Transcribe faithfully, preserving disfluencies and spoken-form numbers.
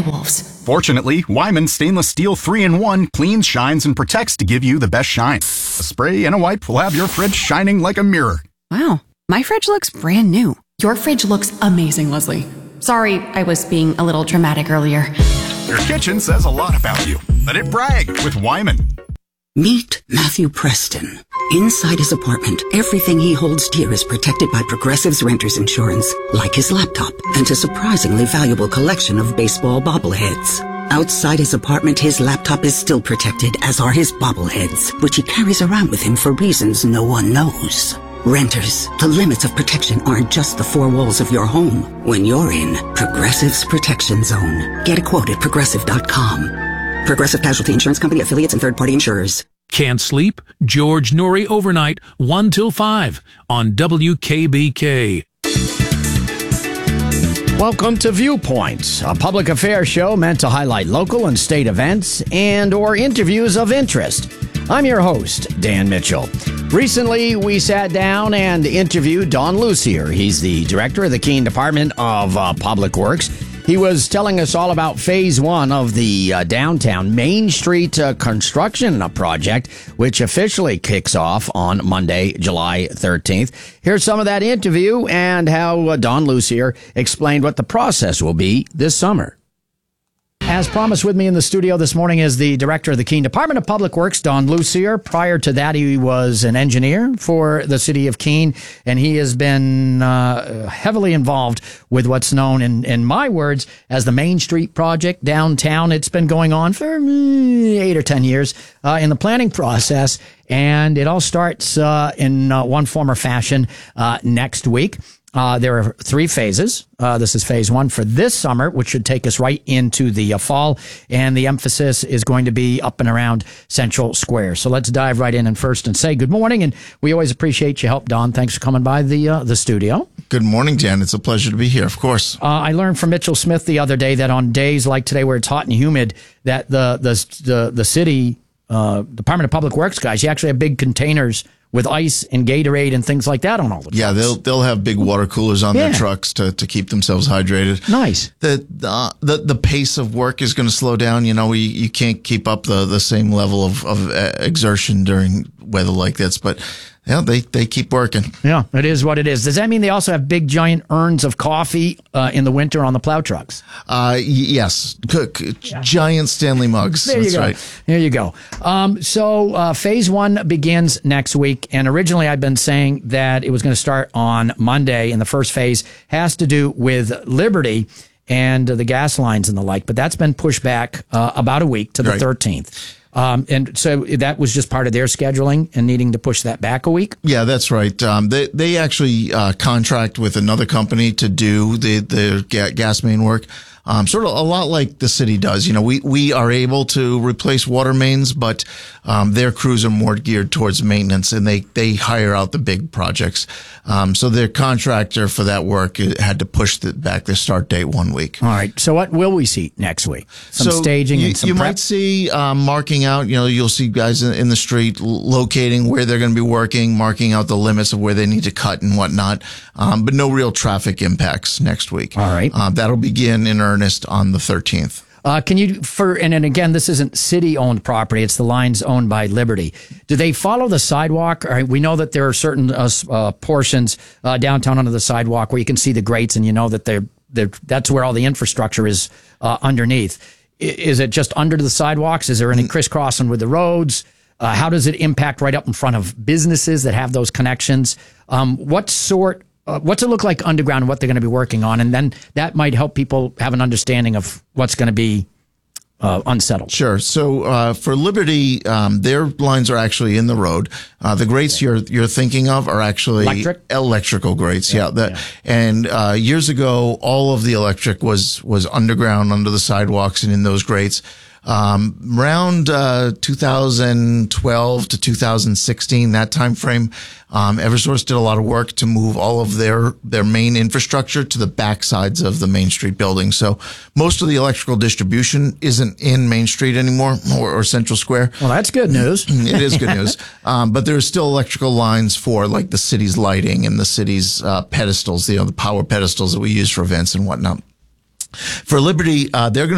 anti-wolves. Fortunately, Wyman Stainless Steel three in one cleans, shines, and protects to give you the best shine. A spray and a wipe will have your fridge shining like a mirror. Wow, my fridge looks brand new. Your fridge looks amazing, Leslie. Sorry, I was being a little dramatic earlier. Your kitchen says a lot about you. Let it brag with Wyman. Meet Matthew Preston. Inside his apartment, everything he holds dear is protected by Progressive's Renters Insurance, like his laptop and a surprisingly valuable collection of baseball bobbleheads. Outside his apartment, his laptop is still protected, as are his bobbleheads, which he carries around with him for reasons no one knows. Renters, the limits of protection aren't just the four walls of your home. When you're in Progressive's Protection Zone, get a quote at progressive dot com. Progressive Casualty Insurance Company, affiliates, and third-party insurers. Can't sleep? George Noory overnight, one till five on W K B K. Welcome to Viewpoints, a public affairs show meant to highlight local and state events and or interviews of interest. I'm your host, Dan Mitchell. Recently, we sat down and interviewed Don Lucier. He's the director of the Keene Department of uh, Public Works. He was telling us all about phase one of the uh, downtown Main Street uh, construction project, which officially kicks off on Monday, July thirteenth. Here's some of that interview and how uh, Don Lucier explained what the process will be this summer. As promised, with me in the studio this morning is the director of the Keene Department of Public Works, Don Lucier. Prior to that, he was an engineer for the city of Keene, and he has been uh, heavily involved with what's known, in, in my words, as the Main Street project downtown. It's been going on for mm, eight or ten years uh, in the planning process, and it all starts uh, in uh, one form or fashion uh, next week. Uh, there are three phases. Uh, this is phase one for this summer, which should take us right into the uh, fall. And the emphasis is going to be up and around Central Square. So let's dive right in and first and say good morning. And we always appreciate your help, Don. Thanks for coming by the uh, the studio. Good morning, Dan. It's a pleasure to be here, of course. Uh, I learned from Mitchell Smith the other day that on days like today where it's hot and humid, that the the the, the city uh, Department of Public Works guys, you actually have big containers with ice and Gatorade and things like that on all the trucks. Yeah, they'll they'll have big water coolers on yeah. their trucks to, to keep themselves hydrated. Nice. The the the, the pace of work is going to slow down. You know, we, you can't keep up the, the same level of, of exertion during weather like this, but yeah, they, they keep working. Yeah, it is what it is. Does that mean they also have big giant urns of coffee uh, in the winter on the plow trucks? Uh, yes, Cook, yeah. Giant Stanley mugs. There you That's go. Right. There you go. Um, so uh, phase one begins next week, and originally I'd been saying that it was going to start on Monday, and the first phase has to do with Liberty and uh, the gas lines and the like, but that's been pushed back uh, about a week to the right. thirteenth. Um, and so that was just part of their scheduling and needing to push that back a week? Yeah, that's right. Um, they, they actually, uh, contract with another company to do the, the ga- gas main work. Um, sort of a lot like the city does. You know, we, we are able to replace water mains, but, um, their crews are more geared towards maintenance, and they, they hire out the big projects. Um, so their contractor for that work had to push the, back the start date one week. All right. So what will we see next week? Some so staging you, and some You prep? might see, um, marking out, you know, you'll see guys in, in the street locating where they're going to be working, marking out the limits of where they need to cut and whatnot. Um, but no real traffic impacts next week. All right. Uh, that'll begin in earnest on the thirteenth. Uh, can you, for, and, and again, this isn't city-owned property, it's the lines owned by Liberty. Do they follow the sidewalk? All right, we know that there are certain uh, uh, portions uh, downtown under the sidewalk where you can see the grates, and you know that they're, they're that's where all the infrastructure is uh, underneath. I, is it just under the sidewalks? Is there any crisscrossing with the roads? Uh, how does it impact right up in front of businesses that have those connections? Um, what sort Uh, what's it look like underground and what they're going to be working on? And then that might help people have an understanding of what's going to be uh, unsettled. Sure. So uh, for Liberty, um, their lines are actually in the road. Uh, the grates you're you're thinking of are actually Electric? electrical grates. Yeah. Yeah, that, yeah. And uh, years ago, all of the electric was was underground under the sidewalks and in those grates. Um, around, uh, two thousand twelve to two thousand sixteen, that time frame, um, Eversource did a lot of work to move all of their, their main infrastructure to the back sides of the Main Street building. So most of the electrical distribution isn't in Main Street anymore, or, or Central Square. Well, that's good news. It is good news. Um, but there's still electrical lines for like the city's lighting and the city's, uh, pedestals, you know, the power pedestals that we use for events and whatnot. For Liberty, uh, they're going to